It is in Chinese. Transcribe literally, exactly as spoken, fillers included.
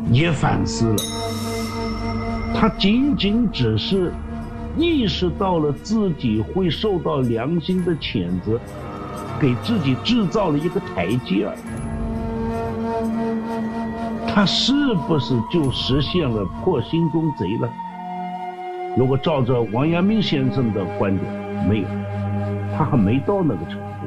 也反思了，他仅仅只是意识到了自己会受到良心的谴责，给自己制造了一个台阶儿。他是不是就实现了破心中贼了？如果照着王阳明先生的观点，没有，他还没到那个程度。